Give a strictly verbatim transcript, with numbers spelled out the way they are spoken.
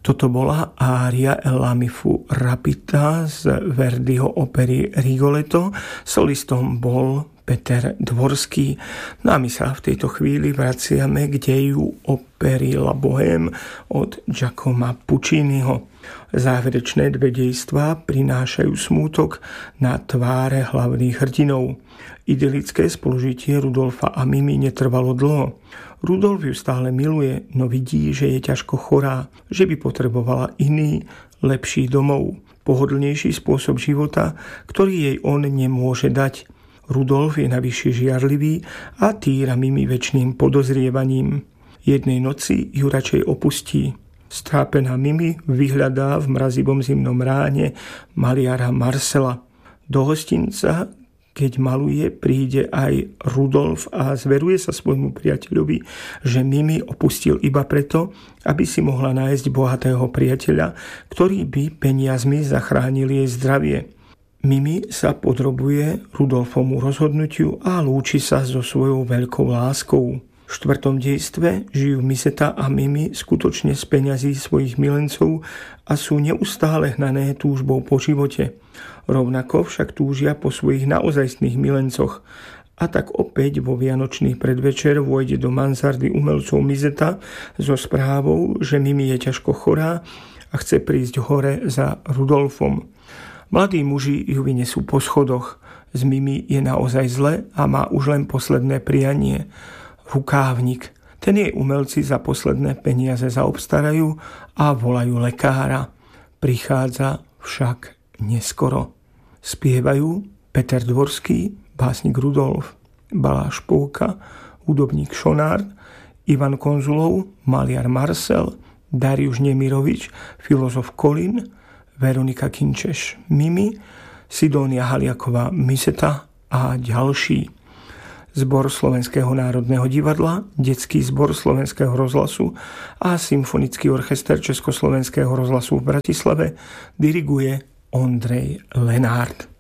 Toto bola ária Ellami fu rapita z Verdiho opery Rigoletto. Solistom bol Peter Dvorský. No a my sa v tejto chvíli vraciame k deju opery La Bohème od Giacoma Pucciniho. Záverečné dve dejstvá prinášajú smútok na tváre hlavných hrdinov. Idylické spolužitie Rudolfa a Mimi netrvalo dlho. Rudolf ju stále miluje, no vidí, že je ťažko chorá, že by potrebovala iný, lepší domov, pohodlnejší spôsob života, ktorý jej on nemôže dať. Rudolf je navyše žiarlivý a týra Mimi večným podozrievaním. Jednej noci ju radšej opustí. Strápená Mimi vyhľadá v mrazivom zimnom ráne maliara Marcela. Do hostinca, keď maluje, príde aj Rudolf a zveruje sa svojmu priateľovi, že Mimi opustil iba preto, aby si mohla nájsť bohatého priateľa, ktorý by peniazmi zachránil jej zdravie. Mimi sa podrobuje Rudolfovmu rozhodnutiu a lúči sa so svojou veľkou láskou. V štvrtom dejstve žijú Miseta a Mimi skutočne z peňazí svojich milencov a sú neustále hnané túžbou po živote. Rovnako však túžia po svojich naozajstných milencoch. A tak opäť vo vianočný predvečer vojde do mansardy umelcov Miseta so správou, že Mimi je ťažko chorá a chce prísť hore za Rudolfom. Mladí muži ju vynesú po schodoch. Z Mimi je naozaj zle a má už len posledné prianie. Rukávnik. Ten jej umelci za posledné peniaze zaobstarajú a volajú lekára. Prichádza však neskoro. Spievajú Peter Dvorský, básnik Rudolf, Baláš Póka, hudobník Šonárd, Ivan Konzulov, maliar Marcel, Dariuš Nemirovič, filozof Kolín, Veronika Kinčeš Mimi, Sidónia Haliaková Miseta a ďalší. Zbor Slovenského národného divadla, Detský zbor Slovenského rozhlasu a Symfonický orchester Československého rozhlasu v Bratislave diriguje Ondrej Lenárd.